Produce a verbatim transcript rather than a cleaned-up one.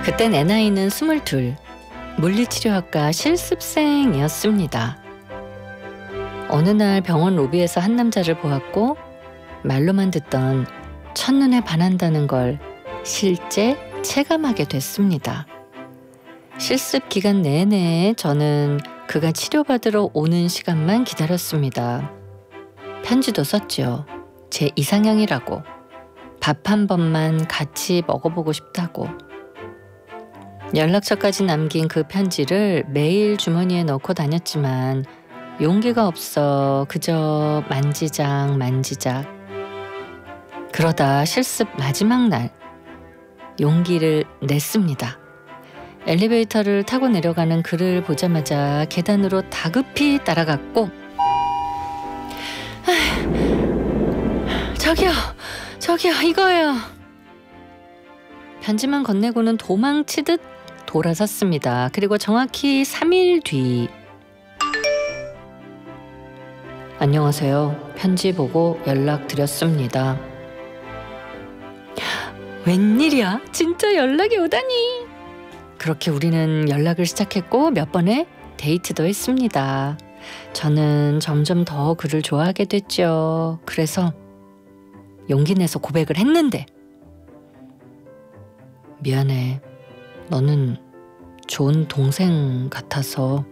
그때 내 나이는 스물둘, 물리치료학과 실습생이었습니다. 어느 날 병원 로비에서 한 남자를 보았고 말로만 듣던 첫눈에 반한다는 걸 실제 체감하게 됐습니다. 실습 기간 내내 저는 그가 치료받으러 오는 시간만 기다렸습니다. 편지도 썼죠. 제 이상형이라고. 밥 한 번만 같이 먹어보고 싶다고. 연락처까지 남긴 그 편지를 매일 주머니에 넣고 다녔지만 용기가 없어 그저 만지작 만지작. 그러다 실습 마지막 날 용기를 냈습니다. 엘리베이터를 타고 내려가는 그를 보자마자 계단으로 다급히 따라갔고 저기요 저기요 이거예요. 편지만 건네고는 도망치듯 돌아섰습니다. 그리고 정확히 삼 일 뒤 안녕하세요. 편지 보고 연락드렸습니다. 웬일이야? 진짜 연락이 오다니. 그렇게 우리는 연락을 시작했고 몇 번의 데이트도 했습니다. 저는 점점 더 그를 좋아하게 됐죠. 그래서 용기 내서 고백을 했는데 미안해. 너는 좋은 동생 같아서